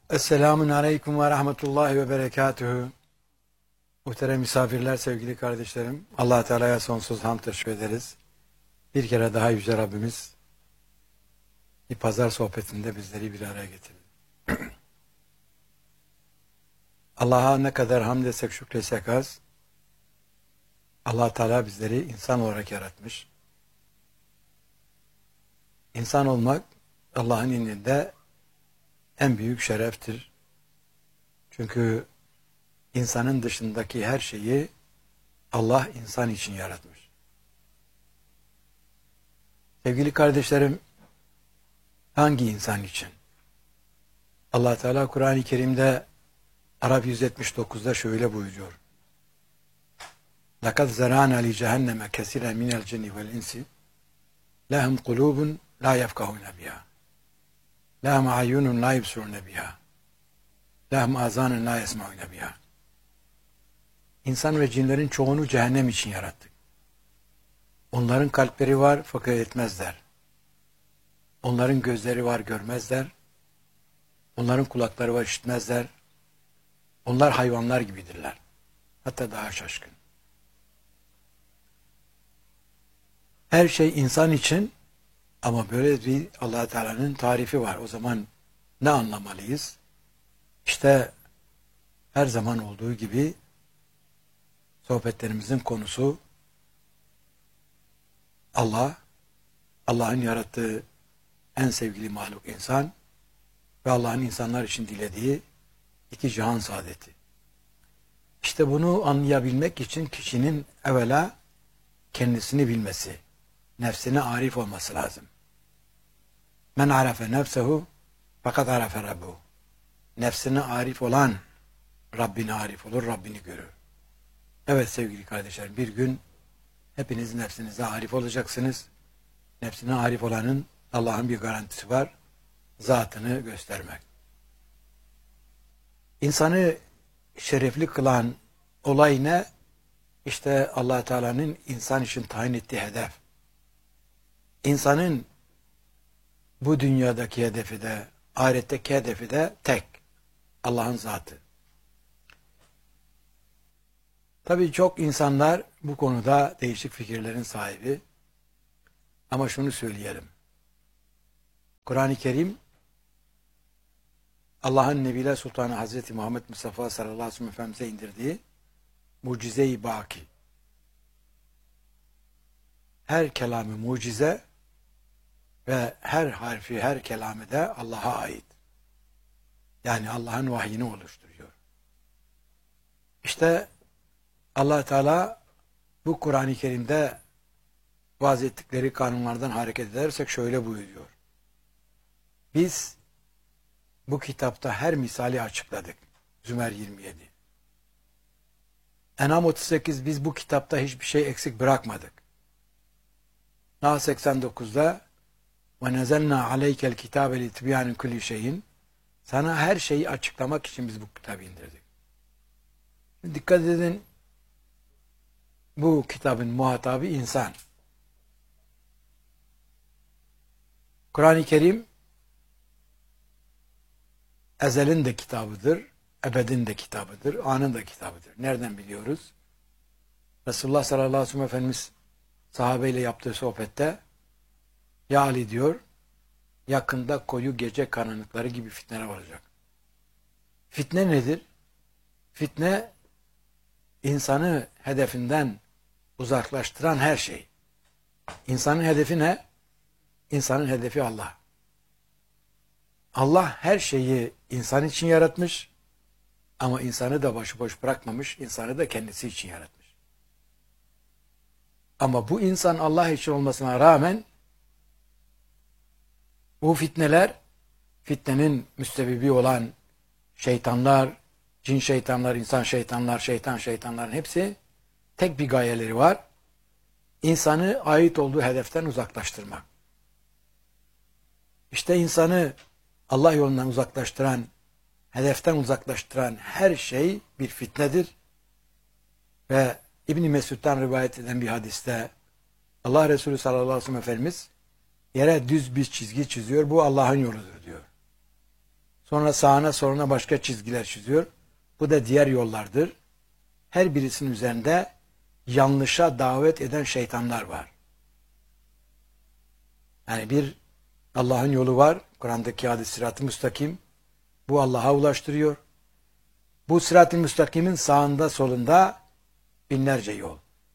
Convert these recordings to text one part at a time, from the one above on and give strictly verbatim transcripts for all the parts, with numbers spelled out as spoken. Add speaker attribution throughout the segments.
Speaker 1: Esselamun Aleyküm ve Rahmetullahi ve Berekatühü. Muhterem misafirler, sevgili kardeşlerim, Allah Teala'ya sonsuz hamd teşekkür ederiz. Bir kere daha Yüce Rabbimiz bir pazar sohbetinde bizleri bir araya getirdi. Allah'a ne kadar hamd etsek, şükretsek az. Allah Teala bizleri insan olarak yaratmış. İnsan olmak Allah'ın indinde en büyük şereftir. Çünkü insanın dışındaki her şeyi Allah insan için yaratmış. Sevgili kardeşlerim, hangi insan için? Allah Teala Kur'an-ı Kerim'de Araf yüz yetmiş dokuzda şöyle buyuruyor. لَقَدْ زَرَعْنَا لِجَهَنَّمَ كَثِيرًا مِنَ الْجِنِّ وَالْاِنْسِ لَهُمْ قُلُوبٌ لَا يَفْقَهُونَ بِهَا لَهُمْ عَيُّنٌ لَا يُبْصِرُونَ بِهَا لَهُمْ آذَانٌ لَا يَسْمَعُونَ بِهَا. İnsan ve cinlerin çoğunu cehennem için yarattık. Onların kalpleri var fakat etmezler. Onların gözleri var görmezler. Onların kulakları var işitmezler. Onlar hayvanlar gibidirler. Hatta daha şaşkın. Her şey insan için ama böyle bir Allah Teala'nın tarifi var. O zaman ne anlamalıyız? İşte her zaman olduğu gibi sohbetlerimizin konusu Allah, Allah'ın yarattığı en sevgili mahluk insan ve Allah'ın insanlar için dilediği iki cihan saadeti. İşte bunu anlayabilmek için kişinin evvela kendisini bilmesi, nefsine arif olması lazım. Men arafe nefsehu fakat arafe rabbuhu. Nefsine arif olan Rabbine arif olur, Rabbini görür. Evet sevgili kardeşlerim, bir gün hepiniz nefsinize arif olacaksınız. Nefsine arif olanın Allah'ın bir garantisi var. Zatını göstermek. İnsanı şerefli kılan olay ne? İşte Allah Teala'nın insan için tayin ettiği hedef. İnsanın bu dünyadaki hedefi de, ahiretteki hedefi de tek. Allah'ın zatı. Tabii çok insanlar bu konuda değişik fikirlerin sahibi. Ama şunu söyleyelim. Kur'an-ı Kerim Allah'ın Nebiler Sultanı Hazreti Muhammed Mustafa sallallahu aleyhi ve sellem Efendimiz'e indirdiği mucize-i baki. Her kelamı mucize ve her harfi, her kelamı da Allah'a ait. Yani Allah'ın vahyini oluşturuyor. İşte Allah Teala bu Kur'an-ı Kerim'de vaz ettikleri kanunlardan hareket edersek şöyle buyuruyor. Biz bu kitapta her misali açıkladık. Zümer yirmi yedi. En'am otuz sekiz biz bu kitapta hiçbir şey eksik bırakmadık. Nahl seksen dokuzda ve nezelna aleykel kitabe li tibyanin kulli şeyin sana her şeyi açıklamak için biz bu kitabı indirdik. Dikkat edin, bu kitabın muhatabı insan. Kur'an-ı Kerim ezelin de kitabıdır, ebedin de kitabıdır, anın da kitabıdır. Nereden biliyoruz? Resulullah sallallahu aleyhi ve sellem Efendimiz sahabeyle yaptığı sohbette ya Ali diyor, yakında koyu gece karanlıkları gibi fitneler olacak. Fitne nedir? Fitne insanı hedefinden uzaklaştıran her şey. İnsanın hedefi ne? İnsanın hedefi Allah. Allah her şeyi insan için yaratmış ama insanı da başıboş bırakmamış, insanı da kendisi için yaratmış. Ama bu insan Allah için olmasına rağmen bu fitneler, fitnenin müsebbibi olan şeytanlar, cin şeytanlar, insan şeytanlar, şeytan şeytanların hepsi tek bir gayeleri var. İnsanı ait olduğu hedeften uzaklaştırmak. İşte insanı Allah yolundan uzaklaştıran, hedeften uzaklaştıran her şey bir fitnedir. Ve İbn-i Mesud'dan rivayet eden bir hadiste Allah Resulü sallallahu aleyhi ve sellem Efendimiz yere düz bir çizgi çiziyor. Bu Allah'ın yoludur diyor. Sonra sağına soluna başka çizgiler çiziyor. Bu da diğer yollardır. Her birisinin üzerinde yanlışa davet eden şeytanlar var. Yani bir Allah'ın yolu var. Kur'an'daki hadis sırat-ı müstakim. Bu Allah'a ulaştırıyor. Bu sırat-ı müstakimin sağında solunda binlerce yol.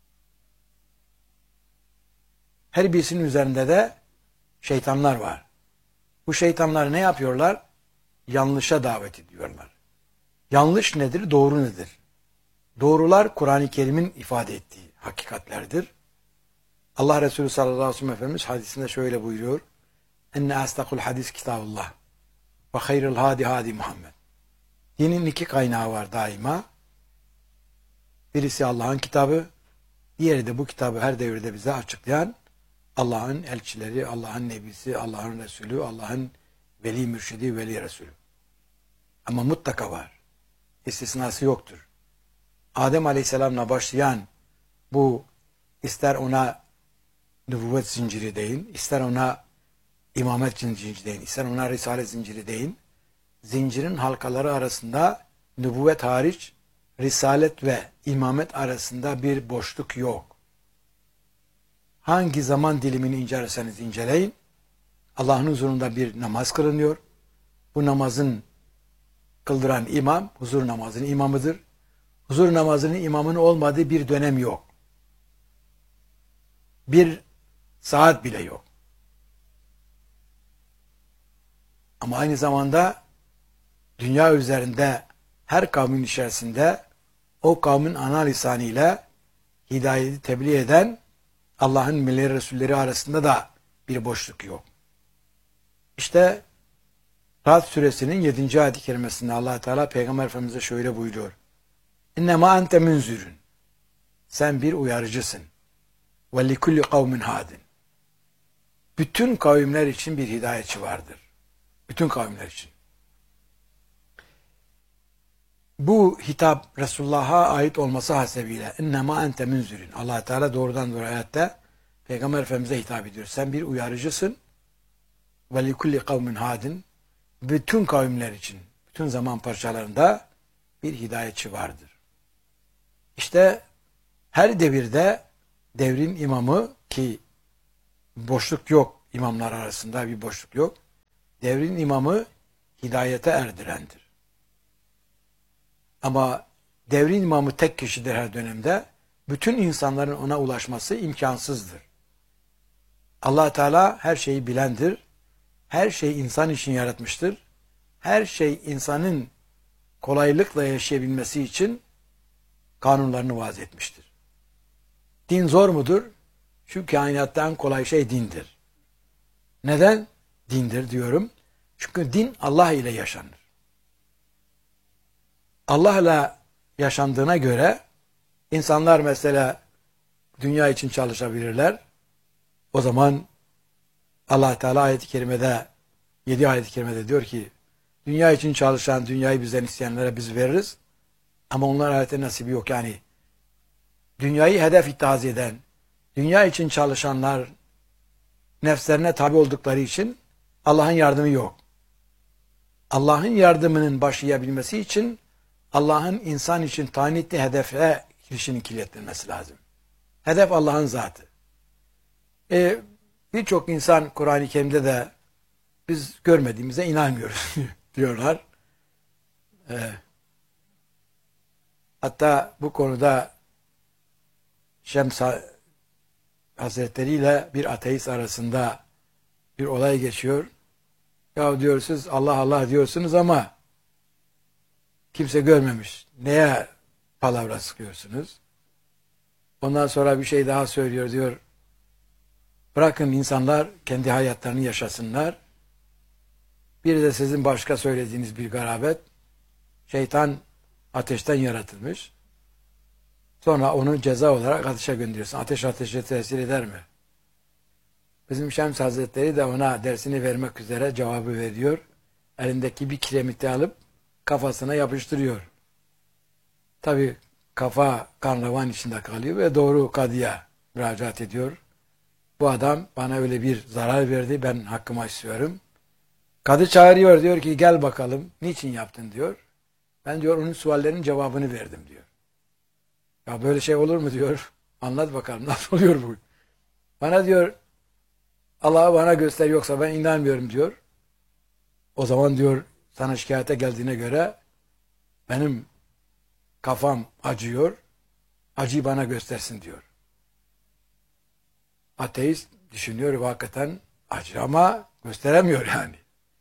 Speaker 1: Her birisinin üzerinde de şeytanlar var. Bu şeytanlar ne yapıyorlar? Yanlışa davet ediyorlar. Yanlış nedir? Doğru nedir? Doğrular Kur'an-ı Kerim'in ifade ettiği hakikatlerdir. Allah Resulü sallallahu aleyhi ve sellem Efendimiz hadisinde şöyle buyuruyor. Enne astakul hadis kitabullah ve hayrul hadi hadi Muhammed. Dinin iki kaynağı var daima. Birisi Allah'ın kitabı, diğeri de bu kitabı her devirde bize açıklayan Allah'ın elçileri, Allah'ın nebisi, Allah'ın Resulü, Allah'ın veli mürşidi, veli Resulü. Ama mutlaka var. İstisnası yoktur. Adem Aleyhisselam'la başlayan bu, ister ona nübüvvet zinciri deyin, ister ona imamet zinciri deyin, ister ona risalet zinciri deyin, zincirin halkaları arasında nübüvvet hariç risalet ve imamet arasında bir boşluk yok. Hangi zaman dilimini incelerseniz inceleyin, Allah'ın huzurunda bir namaz kılınıyor. Bu namazın kıldıran imam, huzur namazının imamıdır. Huzur namazının imamının olmadığı bir dönem yok. Bir saat bile yok. Ama aynı zamanda dünya üzerinde her kavmin içerisinde o kavmin ana lisanıyla hidayeti tebliğ eden Allah'ın melek Resulleri arasında da bir boşluk yok. İşte Ra'd suresinin yedinci ayet-i kerimesinde Allah Teala Peygamber Efendimiz'e şöyle buyuruyor. İnnemâ ente münzürün. Sen bir uyarıcısın. Ve likulli kavmin hadin. Bütün kavimler için bir hidayetçi vardır. Bütün kavimler için. Bu hitap Resulullah'a ait olması hasebiyle innemâ ente münzürün. Allah Teala doğrudan doğru ayette Peygamber Efendimiz'e hitap ediyor. Sen bir uyarıcısın. Ve likulli kavmin hadin. Bütün kavimler için, bütün zaman parçalarında bir hidayetçi vardır. İşte her devirde devrin imamı, ki boşluk yok imamlar arasında, bir boşluk yok. Devrin imamı hidayete erdirendir. Ama devrin imamı tek kişidir her dönemde. Bütün insanların ona ulaşması imkansızdır. Allah Teala her şeyi bilendir. Her şeyi insan için yaratmıştır. Her şey insanın kolaylıkla yaşayabilmesi için kanunlarını vaz etmiştir. Din zor mudur? Şu kainatta en kolay şey dindir. Neden dindir diyorum? Çünkü din Allah ile yaşanır. Allah ile yaşandığına göre insanlar mesela dünya için çalışabilirler. O zaman Allah Teala ayet-i kerimede, yedi ayet-i kerimede diyor ki, dünya için çalışan, dünyayı bizden isteyenlere biz veririz. Ama onlar ahirete nasibi yok. Yani dünyayı hedef ittihaz eden, dünya için çalışanlar nefslerine tabi oldukları için Allah'ın yardımı yok. Allah'ın yardımının başlayabilmesi için Allah'ın insan için tayin ettiği hedefe girişinin kilitlenmesi lazım. Hedef Allah'ın zatı. E, Birçok insan Kur'an-ı Kerim'de de biz görmediğimize inanmıyoruz diyorlar. E, hatta bu konuda Şems Hazretleri ile bir ateist arasında bir olay geçiyor. Ya diyor, siz Allah Allah diyorsunuz ama kimse görmemiş. Neye palavra sıkıyorsunuz? Ondan sonra bir şey daha söylüyor, diyor. Bırakın insanlar kendi hayatlarını yaşasınlar. Bir de sizin başka söylediğiniz bir garabet. Şeytan ateşten yaratılmış. Sonra onu ceza olarak ateşe gönderiyorsun. Ateş ateşe tesir eder mi? Bizim Şems Hazretleri de ona dersini vermek üzere cevabı veriyor. Elindeki bir kiremiti alıp kafasına yapıştırıyor. Tabi kafa kan revan içinde kalıyor ve doğru kadıya müracaat ediyor. Bu adam bana öyle bir zarar verdi, ben hakkımı istiyorum. Kadı çağırıyor, diyor ki gel bakalım niçin yaptın diyor. Ben diyor onun suallerinin cevabını verdim diyor. Ya böyle şey olur mu diyor. Anlat bakalım nasıl oluyor bu. Bana diyor Allah'ı bana göster yoksa ben inanmıyorum diyor. O zaman diyor sana şikayete geldiğine göre benim kafam acıyor. Acıyı bana göstersin diyor. Ateist düşünüyor ve hakikaten acı ama gösteremiyor yani.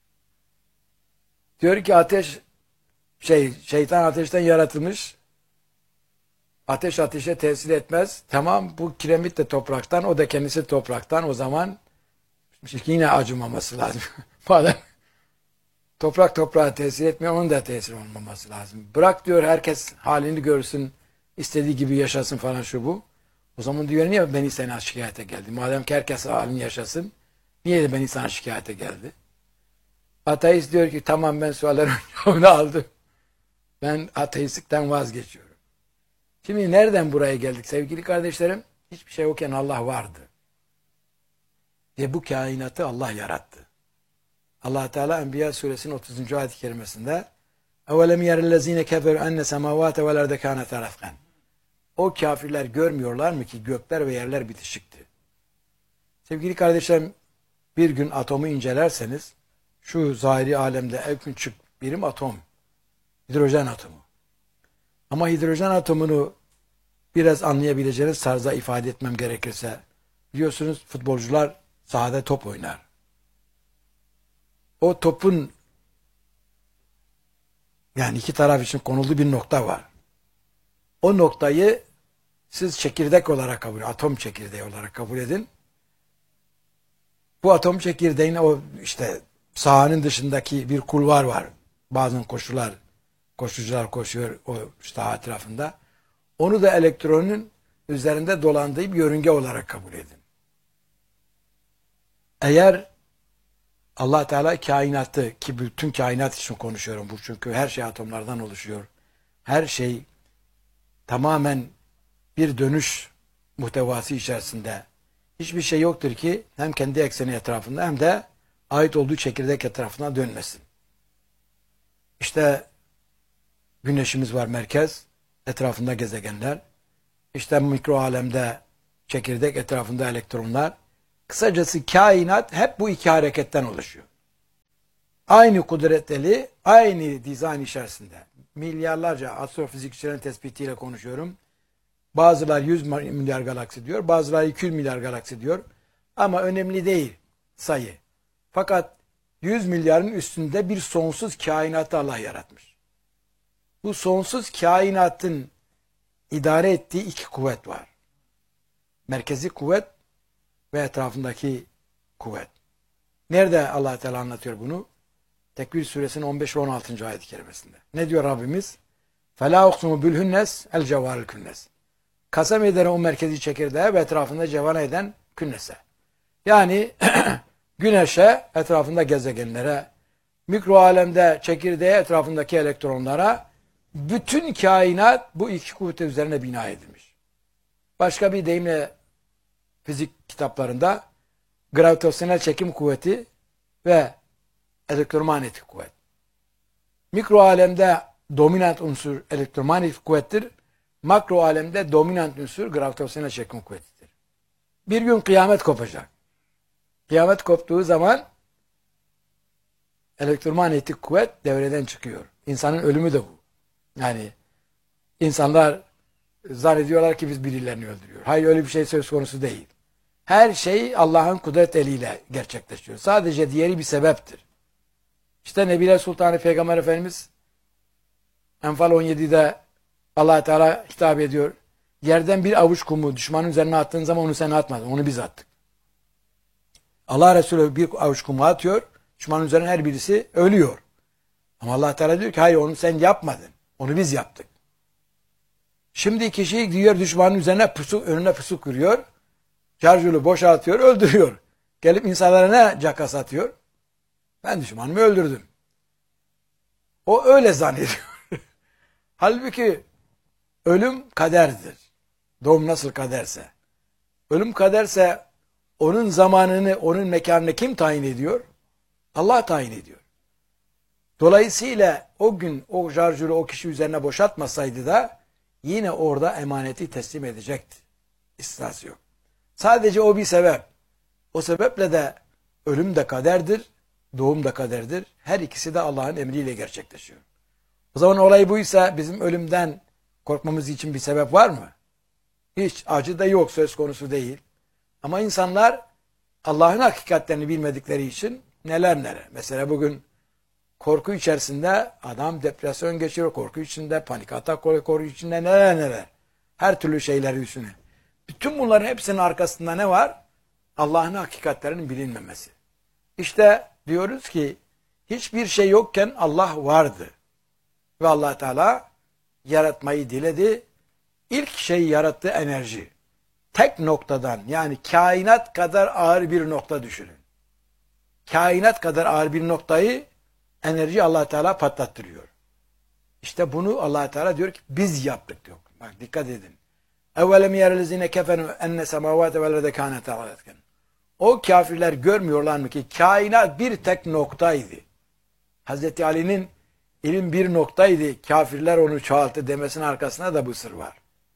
Speaker 1: Diyor ki ateş şey şeytan ateşten yaratılmış. Ateş ateşe tesir etmez. Tamam bu kiremit de topraktan, o da kendisi topraktan. O zaman yine acımaması lazım. Madem toprak toprağa tesir etmiyor, onun da tesir olmaması lazım. Bırak diyor herkes halini görsün, istediği gibi yaşasın falan şu bu. O zaman diyor niye beni sana şikayete geldi? Madem ki herkes halini yaşasın, niye de beni sana şikayete geldi? Ateist diyor ki tamam ben suallerin cevabını aldım. Ben ateistlikten vazgeçiyorum. Şimdi nereden buraya geldik sevgili kardeşlerim? Hiçbir şey yokken Allah vardı. Ve bu kainatı Allah yarattı. Allah Teala Enbiya suresinin otuzuncu ayet-i kerimesinde اَوَلَمْ يَرَ الَّذ۪ينَ كَفَرُوا اَنَّ سَمَوَاتَ وَالْاَرْضَ كَانَتَا رَتْقًا. O kafirler görmüyorlar mı ki gökler ve yerler bitişikti. Sevgili kardeşlerim, bir gün atomu incelerseniz şu zahiri alemde en küçük birim atom. Hidrojen atomu. Ama hidrojen atomunu biraz anlayabileceğiniz tarzda ifade etmem gerekirse, biliyorsunuz futbolcular sahada top oynar. O topun yani iki taraf için konulduğu bir nokta var. O noktayı siz çekirdek olarak kabul edin, atom çekirdeği olarak kabul edin. Bu atom çekirdeğin o işte sahanın dışındaki bir kulvar var. Bazen koşular, koşucular koşuyor o saha etrafında. Onu da elektronun üzerinde dolandığı bir yörünge olarak kabul edin. Eğer Allah Teala kainatı, ki bütün kainat için konuşuyorum bu çünkü her şey atomlardan oluşuyor. Her şey tamamen bir dönüş muhtevası içerisinde. Hiçbir şey yoktur ki hem kendi ekseni etrafında hem de ait olduğu çekirdek etrafına dönmesin. İşte güneşimiz var merkez, etrafında gezegenler. İşte mikro alemde çekirdek, etrafında elektronlar. Kısacası kainat hep bu iki hareketten oluşuyor. Aynı kudretli, aynı dizayn içerisinde. Milyarlarca astrofizikçilerin tespitiyle konuşuyorum. Bazılar yüz milyar galaksi diyor, bazıları iki yüz milyar galaksi diyor. Ama önemli değil sayı. Fakat yüz milyarın üstünde bir sonsuz kainatı Allah yaratmış. Bu sonsuz kainatın idare ettiği iki kuvvet var. Merkezi kuvvet ve etrafındaki kuvvet. Nerede Allah Teala anlatıyor bunu? Tekvir suresinin on beş ve on altıncı ayet-i kerimesinde. Ne diyor Rabbimiz? فَلَا اُقْسُمُ بِالْهُنَّسِ الْجَوَارِ الْكُنَّسِ. Kasem ederim o merkezi çekirdeğe ve etrafında cevan eden künnese. Yani güneşe, etrafında gezegenlere, mikro alemde çekirdeğe, etrafındaki elektronlara, bütün kainat bu iki kuvvet üzerine bina edilmiş. Başka bir deyimle fizik kitaplarında gravitasyonel çekim kuvveti ve elektromanyetik kuvvet. Mikro alemde dominant unsur elektromanyetik kuvvettir. Makro alemde dominant unsur gravitasyonel çekim kuvvetidir. Bir gün kıyamet kopacak. Kıyamet koptuğu zaman elektromanyetik kuvvet devreden çıkıyor. İnsanın ölümü de bu. Yani insanlar zannediyorlar ki biz birilerini öldürüyor. Hayır, öyle bir şey söz konusu değil. Her şey Allah'ın kudret eliyle gerçekleşiyor. Sadece diğeri bir sebeptir. İşte Nebiler Sultanı Peygamber Efendimiz Enfal on yedide Allah Teala hitap ediyor. Yerden bir avuç kumu düşmanın üzerine attığın zaman onu sen atmadın. Onu biz attık. Allah Resulü bir avuç kumu atıyor. Düşmanın üzerine her birisi ölüyor. Ama Allah Teala diyor ki hayır onu sen yapmadın. Onu biz yaptık. Şimdi kişi gidiyor düşmanın üzerine pusu, önüne pusu kuruyor. Şarjörü boşaltıyor, öldürüyor. Gelip insanlara ne cakas atıyor? Ben düşmanımı öldürdüm. O öyle zannediyor. Halbuki ölüm kaderdir. Doğum nasıl kaderse. Ölüm kaderse onun zamanını, onun mekanını kim tayin ediyor? Allah tayin ediyor. Dolayısıyla o gün o şarjörü o kişi üzerine boşaltmasaydı da yine orada emaneti teslim edecekti. İstisnası yok. Sadece o bir sebep. O sebeple de ölüm de kaderdir, doğum da kaderdir. Her ikisi de Allah'ın emriyle gerçekleşiyor. O zaman olay buysa bizim ölümden korkmamız için bir sebep var mı? Hiç acı da yok, söz konusu değil. Ama insanlar Allah'ın hakikatlerini bilmedikleri için neler neler. Mesela bugün korku içerisinde adam depresyon geçiriyor, korku içinde, panik atak korku içinde neler neler. Her türlü şeyleri üstüne. Bütün bunların hepsinin arkasında ne var? Allah'ın hakikatlerinin bilinmemesi. İşte diyoruz ki hiçbir şey yokken Allah vardı. Ve Allah Teala yaratmayı diledi. İlk şey yarattığı enerji. Tek noktadan, yani kainat kadar ağır bir nokta düşünün. Kainat kadar ağır bir noktayı enerji Allah Teala patlattırıyor. İşte bunu Allah Teala diyor ki biz yaptık diyor. Bak dikkat edin. Evvelem yerlezine kefenu enne semavate velede kânete aletken. O kafirler görmüyorlar mı ki kainat bir tek noktaydı. Hazreti Ali'nin ilim bir noktaydı, kafirler onu çoğalttı demesinin arkasında da bu sır var.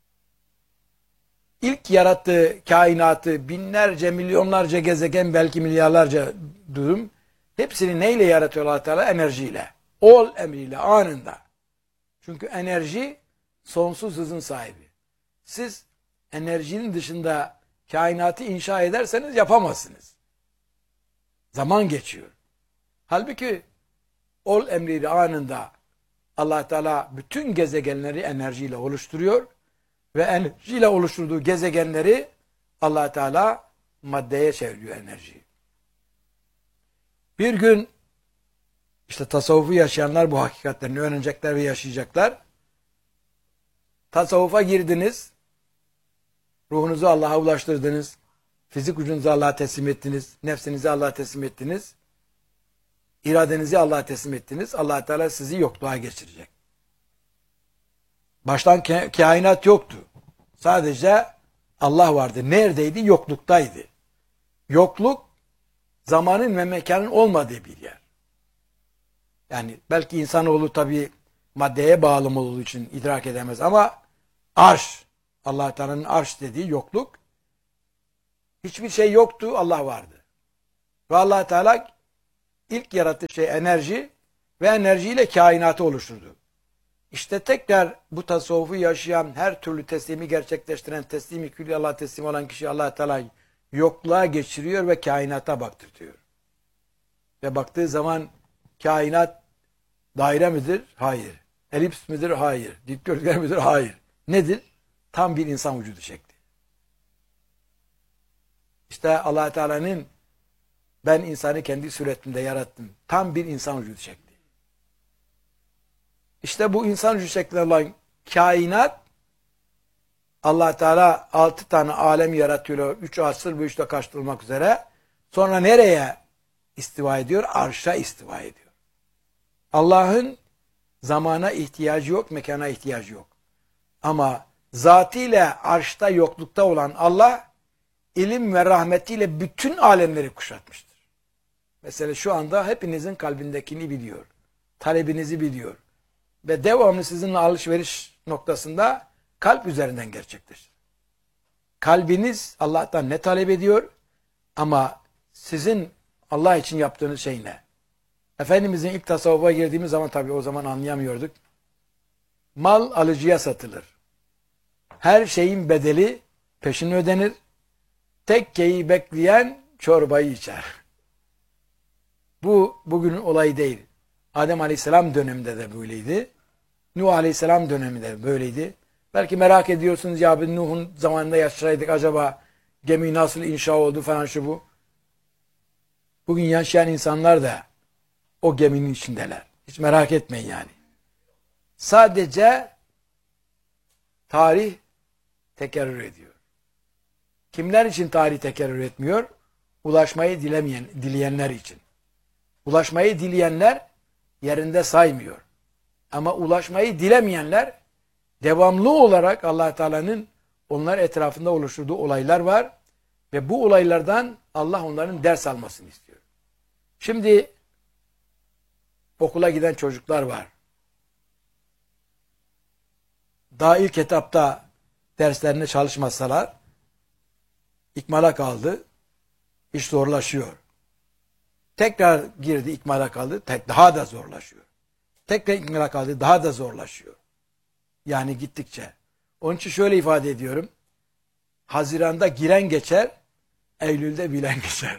Speaker 1: İlk yarattığı kainatı binlerce, milyonlarca gezegen, belki milyarlarca durum, hepsini neyle yaratıyor Allah Teala? Enerjiyle. Ol emriyle, anında. Çünkü enerji sonsuz hızın sahibi. Siz enerjinin dışında kainatı inşa ederseniz yapamazsınız. Zaman geçiyor. Halbuki ol emriyle anında Allah Teala bütün gezegenleri enerjiyle oluşturuyor ve enerjiyle oluşturduğu gezegenleri Allah Teala maddeye çeviriyor enerjiyi. Bir gün işte tasavvufu yaşayanlar bu hakikatlerini öğrenecekler ve yaşayacaklar. Tasavvufa girdiniz, ruhunuzu Allah'a ulaştırdınız, fizik ucunuzu Allah'a teslim ettiniz, nefsinizi Allah'a teslim ettiniz, iradenizi Allah'a teslim ettiniz. Allah Teala sizi yokluğa geçirecek. Baştan kainat yoktu. Sadece Allah vardı. Neredeydi? Yokluktaydı. Yokluk zamanın ve mekanın olmadığı bir yer. Yani belki insanoğlu tabii maddeye bağlı olduğu için idrak edemez ama arş, Allah Teala'nın arş dediği yokluk, hiçbir şey yoktu, Allah vardı. Ve Allah Teala ilk yarattığı şey enerji ve enerjiyle kainatı oluşturdu. İşte tekrar bu tasavvufu yaşayan, her türlü teslimi gerçekleştiren, teslimi külli Allah'a teslim olan kişi Allah Teala yokluğa geçiriyor ve kainata baktırtıyor. Ve baktığı zaman kainat daire midir? Hayır. Elips midir? Hayır. Dikdörtgen midir? Hayır. Nedir? Tam bir insan vücudu şekli. İşte Allah Teala'nın ben insanı kendi suretimde yarattım. Tam bir insan vücudu şekli. İşte bu insan vücudu şeklinde olan kainat, Allah Teala altı tane alem yaratıyor. Üç asır bu üçte karşılanmak üzere. Sonra nereye istiva ediyor? Arşa istiva ediyor. Allah'ın zamana ihtiyacı yok, mekana ihtiyacı yok. Ama zatıyla arşta yoklukta olan Allah, ilim ve rahmetiyle bütün alemleri kuşatmıştır. Mesela şu anda hepinizin kalbindekini biliyor. Talebinizi biliyor. Ve devamlı sizinle alışveriş noktasında kalp üzerinden gerçekleşir. Kalbiniz Allah'tan ne talep ediyor? Ama sizin Allah için yaptığınız şey ne? Efendimizin ilk tasavvufa girdiğimiz zaman tabii o zaman anlayamıyorduk. Mal alıcıya satılır. Her şeyin bedeli peşin ödenir. Tekkeyi bekleyen çorbayı içer. Bu bugünün olayı değil. Adem Aleyhisselam döneminde de böyleydi. Nuh Aleyhisselam döneminde de böyleydi. Belki merak ediyorsunuz ya bir Nuh'un zamanında yaşasaydık acaba gemi nasıl inşa oldu falan şu bu. Bugün yaşayan insanlar da o geminin içindeler. Hiç merak etmeyin yani. Sadece tarih tekerrür ediyor. Kimler için tarih tekerrür etmiyor? Ulaşmayı dilemeyen, dileyenler için. Ulaşmayı dileyenler yerinde saymıyor. Ama ulaşmayı dilemeyenler devamlı olarak Allah Teala'nın onlar etrafında oluşturduğu olaylar var ve bu olaylardan Allah onların ders almasını istiyor. Şimdi okula giden çocuklar var. Daha ilk etapta derslerine çalışmasalar ikmala kaldı. İş zorlaşıyor. Tekrar girdi, ikmala kaldı. Tek, daha da zorlaşıyor. Tekrar ikmala kaldı, daha da zorlaşıyor. Yani gittikçe. Onun için şöyle ifade ediyorum. Haziran'da giren geçer, Eylül'de bilen geçer.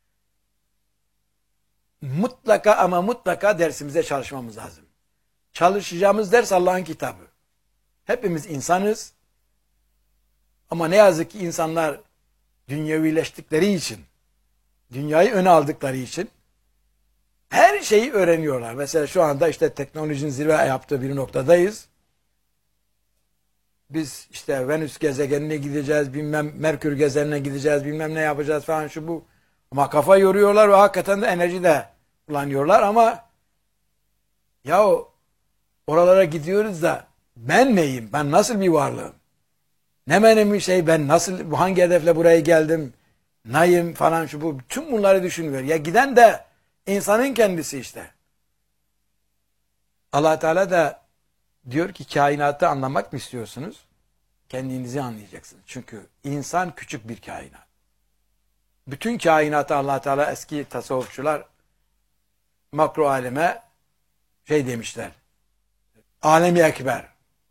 Speaker 1: Mutlaka ama mutlaka dersimize çalışmamız lazım. Çalışacağımız ders Allah'ın kitabı. Hepimiz insanız. Ama ne yazık ki insanlar dünyevileştikleri için, dünyayı öne aldıkları için her şeyi öğreniyorlar. Mesela şu anda işte teknolojinin zirve yaptığı bir noktadayız. Biz işte Venüs gezegenine gideceğiz, bilmem Merkür gezegenine gideceğiz, bilmem ne yapacağız falan şu bu. Ama kafa yoruyorlar ve hakikaten de enerji de kullanıyorlar ama ya oralara gidiyoruz da ben neyim? Ben nasıl bir varlığım? Ne benim bir şey? Ben nasıl, hangi hedefle buraya geldim? Neyim falan şu bu. Tüm bunları düşünüyor. Ya giden de insanın kendisi işte. Allah Teala da diyor ki kainatı anlamak mı istiyorsunuz? Kendinizi anlayacaksınız. Çünkü insan küçük bir kainat. Bütün kainatı Allah Teala eski tasavvufçular makro aleme şey demişler. Alemi ekber.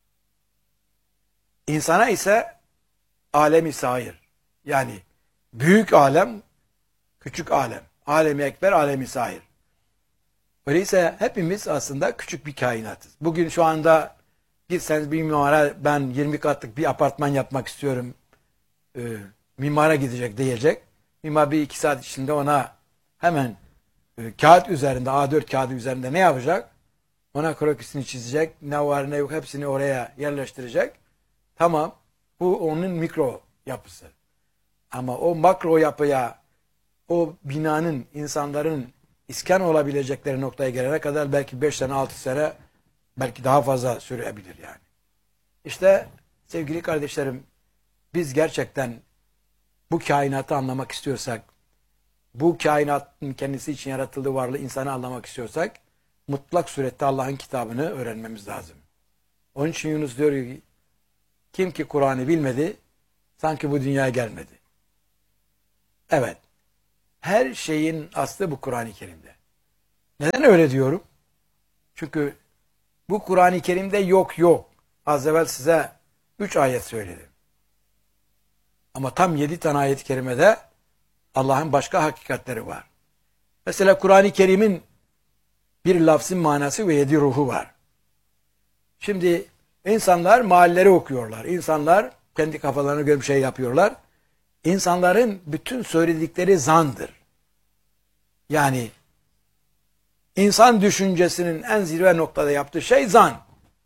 Speaker 1: İnsana ise alemi sair. Yani büyük alem, küçük alem. Alemi ekber, alemi sair. Öyleyse hepimiz aslında küçük bir kainatız. Bugün şu anda gitseniz bir mimara ben yirmi katlık bir apartman yapmak istiyorum. E, mimara gidecek diyecek. Mimar bir iki saat içinde ona hemen e, kağıt üzerinde, A dört kağıdı üzerinde ne yapacak? Ona krokisini çizecek. Ne var ne yok hepsini oraya yerleştirecek. Tamam. Bu onun mikro yapısı. Ama o makro yapıya, o binanın, insanların iskan olabilecekleri noktaya gelene kadar belki beş sene, altı sene, belki daha fazla sürebilir yani. İşte sevgili kardeşlerim, biz gerçekten bu kainatı anlamak istiyorsak, bu kainatın kendisi için yaratıldığı varlığı, insanı anlamak istiyorsak, mutlak surette Allah'ın kitabını öğrenmemiz lazım. Onun için Yunus diyor ki, kim ki Kur'an'ı bilmedi, sanki bu dünyaya gelmedi. Evet, her şeyin aslı bu Kur'an-ı Kerim'de. Neden öyle diyorum? Çünkü bu Kur'an-ı Kerim'de yok yok. Az evvel size üç ayet söyledim. Ama tam yedi tane ayet-i kerimede Allah'ın başka hakikatleri var. Mesela Kur'an-ı Kerim'in bir lafzın manası ve yedi ruhu var. Şimdi insanlar mahalleleri okuyorlar. İnsanlar kendi kafalarına göre bir şey yapıyorlar. İnsanların bütün söyledikleri zandır. Yani insan düşüncesinin en zirve noktada yaptığı şey zan.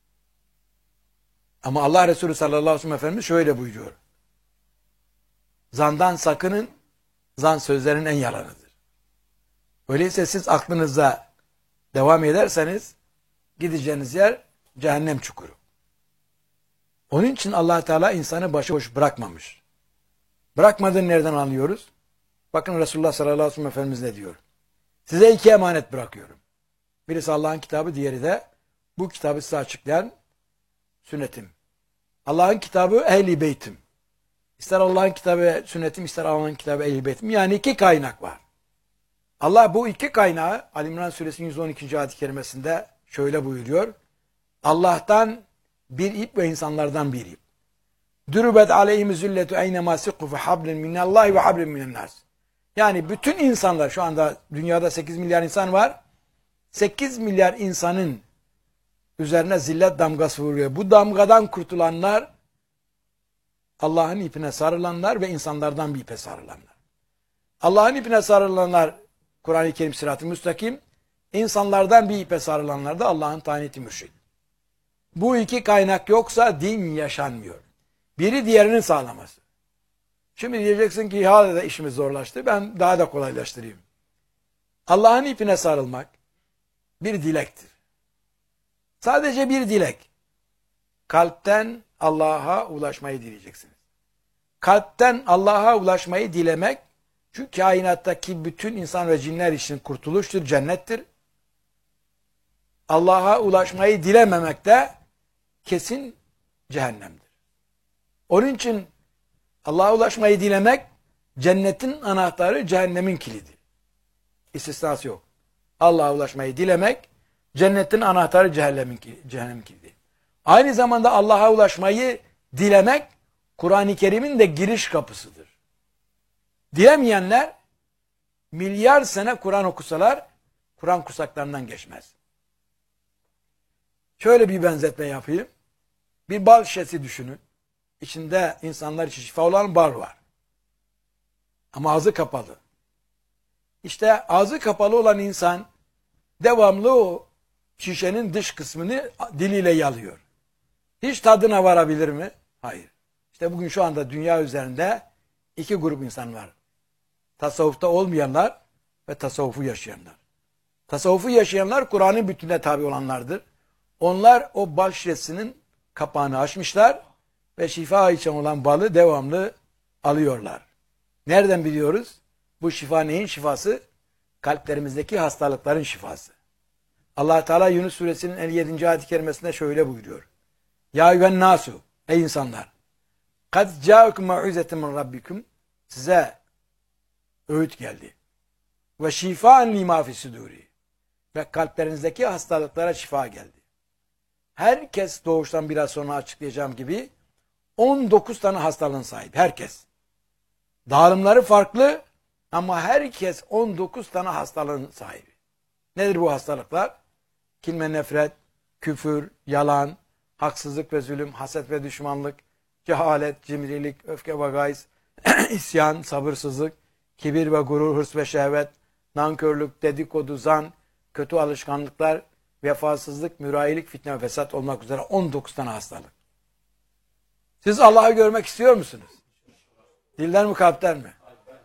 Speaker 1: Ama Allah Resulü sallallahu aleyhi ve sellem Efendimiz şöyle buyuruyor. Zandan sakının, zan sözlerin en yalanıdır. Öyleyse siz aklınızda devam ederseniz gideceğiniz yer cehennem çukuru. Onun için Allah Teala insanı başıboş bırakmamış. Bırakmadığını nereden anlıyoruz? Bakın Resulullah sallallahu aleyhi ve sellem Efendimiz ne diyor? Size iki emanet bırakıyorum. Birisi Allah'ın kitabı, diğeri de bu kitabı size açıklayan sünnetim. Allah'ın kitabı ehl-i beytim. İster Allah'ın kitabı sünnetim, ister Allah'ın kitabı ehl-i beytim. Yani iki kaynak var. Allah bu iki kaynağı Ali İmran suresinin yüz on ikinci ayet-i kerimesinde şöyle buyuruyor. Allah'tan bir ip ve insanlardan bir ip. Dürübet aleyhim zülletu eynemâ sikku fe hablin minallahi ve hablin minennas. Yani bütün insanlar, şu anda dünyada sekiz milyar insan var. sekiz milyar insanın üzerine zillet damgası vuruyor. Bu damgadan kurtulanlar Allah'ın ipine sarılanlar ve insanlardan bir ipe sarılanlar. Allah'ın ipine sarılanlar Kur'an-ı Kerim sırat-ı müstakim, insanlardan bir ipe sarılanlar da Allah'ın taneti mürşid. Bu iki kaynak yoksa din yaşanmıyor. Biri diğerinin sağlaması. Şimdi diyeceksin ki hala da işimiz zorlaştı. Ben daha da kolaylaştırayım. Allah'ın ipine sarılmak bir dilektir. Sadece bir dilek. Kalpten Allah'a ulaşmayı dileyeceksiniz. Kalpten Allah'a ulaşmayı dilemek, şu kainattaki bütün insan ve cinler için kurtuluştur, cennettir. Allah'a ulaşmayı dilememek de kesin cehennemdir. Onun için Allah'a ulaşmayı dilemek cennetin anahtarı, cehennemin kilidi. İstisnası yok. Allah'a ulaşmayı dilemek cennetin anahtarı, cehennemin, cehennemin kilidi. Aynı zamanda Allah'a ulaşmayı dilemek Kur'an-ı Kerim'in de giriş kapısıdır. Dilemeyenler milyar sene Kur'an okusalar Kur'an kursaklarından geçmez. Şöyle bir benzetme yapayım. Bir bal şişesi düşünün. İçinde insanlar için şifa olan bal var. Ama ağzı kapalı. İşte ağzı kapalı olan insan devamlı o şişenin dış kısmını diliyle yalıyor. Hiç tadına varabilir mi? Hayır. İşte bugün şu anda dünya üzerinde iki grup insan var. Tasavvufta olmayanlar ve tasavvufu yaşayanlar. Tasavvufu yaşayanlar Kur'an'ın bütününe tabi olanlardır. Onlar o bal şişesinin kapağını açmışlar ve şifa için olan balı devamlı alıyorlar. Nereden biliyoruz? Bu şifa neyin şifası? Kalplerimizdeki hastalıkların şifası. Allah Teala Yunus suresinin elli yedinci ayet-i kerimesinde şöyle buyuruyor. Ya eyyühen nasu, ey insanlar, kad câekum mev'izetin min rabbikum, size öğüt geldi. Ve şifâen limâ fisudûri, ve kalplerinizdeki hastalıklara şifa geldi. Herkes doğuştan biraz sonra açıklayacağım gibi on dokuz tane hastalığın sahibi. Herkes. Dağılımları farklı ama herkes on dokuz tane hastalığın sahibi. Nedir bu hastalıklar? Kin ve nefret, küfür, yalan, haksızlık ve zulüm, haset ve düşmanlık, cehalet, cimrilik, öfke ve gayz, isyan, sabırsızlık, kibir ve gurur, hırs ve şehvet, nankörlük, dedikodu, zan, kötü alışkanlıklar, vefasızlık, mürayilik, fitne ve fesat olmak üzere on dokuz tane hastalık. Siz Allah'ı görmek istiyor musunuz? Dilden mi, kalpten mi?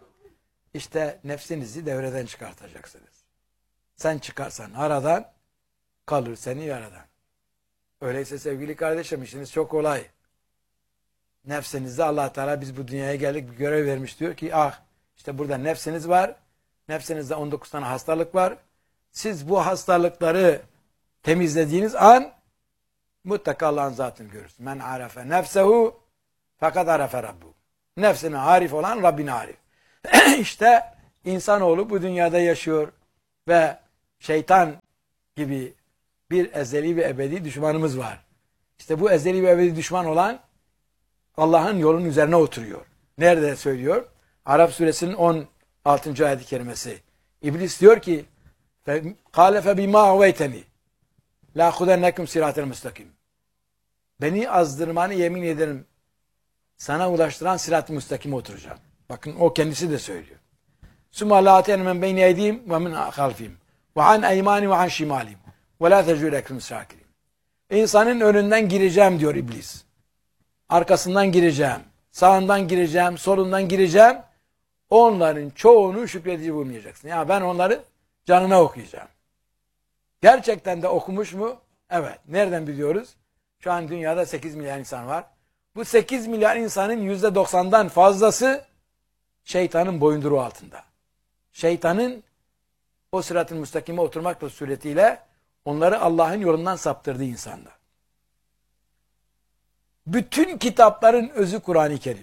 Speaker 1: İşte nefsinizi devreden çıkartacaksınız. Sen çıkarsan aradan, kalır seni yaradan. Öyleyse sevgili kardeşim, işiniz çok kolay. Nefsinizde Allah Teala biz bu dünyaya geldik bir görev vermiş, diyor ki ah işte burada nefsiniz var. Nefsinizde on dokuz tane hastalık var. Siz bu hastalıkları temizlediğiniz an mutlaka Allah'ın zatını görürsün. Men arefe nefsehu fakat arefe rabbu. Nefsine arif olan Rabbine arif. İşte insanoğlu bu dünyada yaşıyor ve şeytan gibi bir ezeli ve ebedi düşmanımız var. İşte bu ezeli ve ebedi düşman olan Allah'ın yolunun üzerine oturuyor. Nerede söylüyor? Araf suresinin on altıncı ayet-i kerimesi. İblis diyor ki قَالَ فَبِمَا اَوَيْتَنِي لَا خُدَنَّكُمْ سِرَاتَ الْمُسْتَقِيمِ Beni azdırmanı yemin ederim sana ulaştıran sirat-ı müstakime oturacağım. Bakın o kendisi de söylüyor. ثُمَّ لَا تَنْ مَنْ بَيْنِ اَيْدِيهِمْ وَمِنْ خَلْفِهِمْ وَعَنْ اَيْمَانِ وَعَنْ شِمَالِهِمْ وَلَا تَجُوا لَكُمْ سَاكِرِينَ İnsanın önünden gireceğim diyor iblis. Arkasından gireceğim, sağından gireceğim, solundan gireceğim. Onların çoğunu şükredici bulmayacaksın. Ya ben onları canına okuyacağım. Gerçekten de okumuş mu? Evet. Nereden biliyoruz? Şu an dünyada sekiz milyar insan var. Bu sekiz milyar insanın yüzde doksandan fazlası şeytanın boyunduruğu altında. Şeytanın o sırat-ı müstakime oturmakla suretiyle onları Allah'ın yolundan saptırdığı insanlar. Bütün kitapların özü Kur'an-ı Kerim.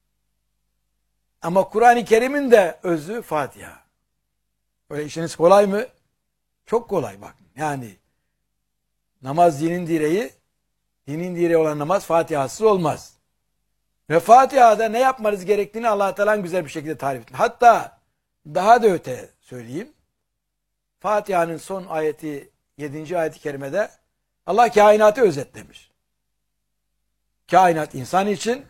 Speaker 1: Ama Kur'an-ı Kerim'in de özü Fatiha. Öyle işiniz kolay mı? Çok kolay bak. Yani namaz dinin direği, dinin direği olan namaz Fatiha'sız olmaz. Ve Fatiha'da ne yapmanız gerektiğini Allah Teala'nın güzel bir şekilde tarif etti. Hatta daha da öte söyleyeyim. Fatiha'nın son ayeti, yedinci ayeti kerimede Allah kainatı özetlemiş. Kainat insan için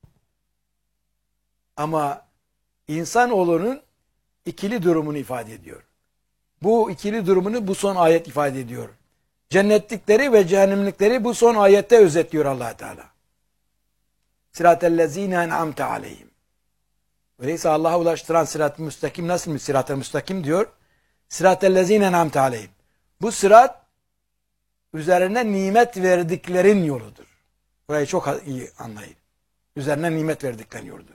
Speaker 1: ama insanoğlunun ikili durumunu ifade ediyor. Bu ikili durumunu bu son ayet ifade ediyor. Cennetlikleri ve cehennemlikleri bu son ayette özetliyor Allah Teala. Sıratellezine en'amte aleyhim. Öyleyse Allah'a ulaştıran sırat-ı müstakim nasıl bir sırat-ı müstakim diyor? Sıratellezine en'amte aleyhim. Bu sırat üzerine nimet verdiklerin yoludur. Burayı çok iyi anlayın. Üzerine nimet verdiklerin yoludur.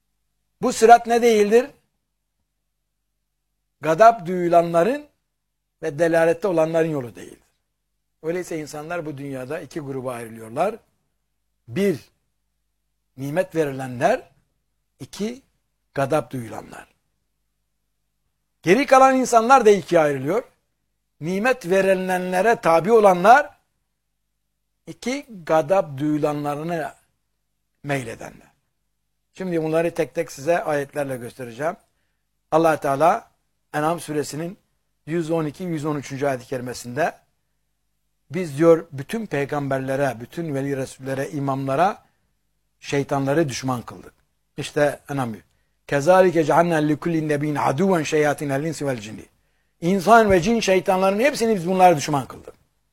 Speaker 1: Bu sırat ne değildir? Gadap duyulanların ve delalette olanların yolu değildir. Öyleyse insanlar bu dünyada iki gruba ayrılıyorlar. Bir, nimet verilenler. İki, gadap duyulanlar. Geri kalan insanlar da ikiye ayrılıyor. Nimet verilenlere tabi olanlar, iki, gadap duyulanlarını meyledenler. Şimdi bunları tek tek size ayetlerle göstereceğim. Allah Teala En'am suresinin yüz on iki yüz on üç. ayet-i kerimesinde biz diyor bütün peygamberlere, bütün veli resullere, imamlara şeytanları düşman kıldık. İşte En'am. Kezalike cealna likulli nebiyyin aduven şeyatinel insi vel cinni. İnsan ve cin şeytanların hepsini biz bunlara düşman kıldık.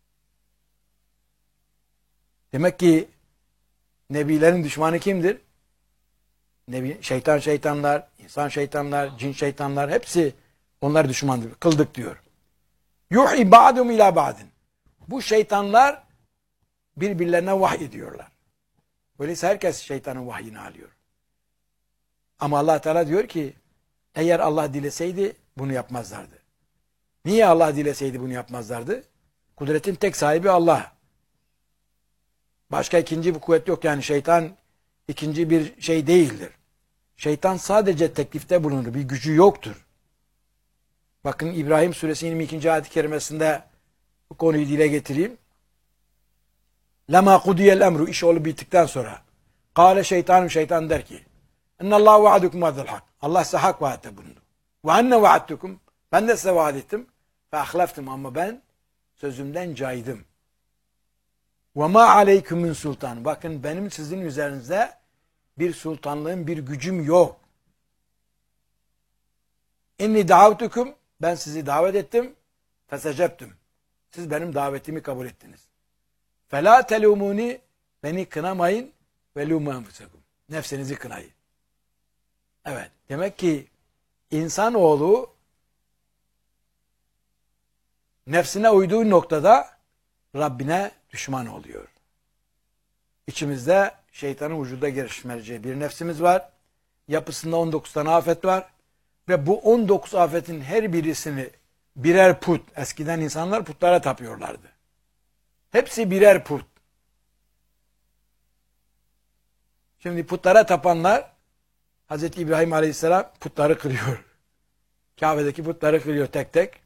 Speaker 1: Demek ki nebilerin düşmanı kimdir? Nebi, şeytan şeytanlar, insan şeytanlar, cin şeytanlar hepsi onlar düşmandır. Kıldık diyor. Yuhi ba'dum ila ba'din. Bu şeytanlar birbirlerine vahiy ediyorlar. Öyleyse herkes şeytanın vahyini alıyor. Ama Allah Teala diyor ki eğer Allah dileseydi bunu yapmazlardı. Niye Allah dileseydi bunu yapmazlardı? Kudretin tek sahibi Allah. Başka ikinci bir kuvvet yok. Yani şeytan ikinci bir şey değildir. Şeytan sadece teklifte bulunur. Bir gücü yoktur. Bakın İbrahim Suresi yirmi ikinci ayet-i kerimesinde bu konuyu dile getireyim. Lema kudiyel emru, iş olup bittikten sonra kâle şeytanım, şeytan der ki ennallâhu va'adukum va'del hak. Allah size hak vaatte bulundu. Ve enne va'adtukum, ben de size vaat ettim. Ve ahleftim, ama ben sözümden caydım. Ve ma aleyküm min sultan. Bakın benim sizin üzerinizde bir sultanlığım, bir gücüm yok. İnni davtukum, ben sizi davet ettim. Fesecebtüm. Siz benim davetimi kabul ettiniz. Fela telumuni, beni kınamayın ve lumu enfusekum. Nefsinizi kınayın. Evet, demek ki insanoğlu nefsine uyduğu noktada Rabbine düşman oluyor. İçimizde şeytanın vücuda girişmeyeceği bir nefsimiz var. Yapısında on dokuz tane afet var. Ve bu on dokuz afetin her birisini birer put. Eskiden insanlar putlara tapıyorlardı. Hepsi birer put. Şimdi putlara tapanlar Hazreti İbrahim Aleyhisselam putları kırıyor. Kabe'deki putları kırıyor tek tek.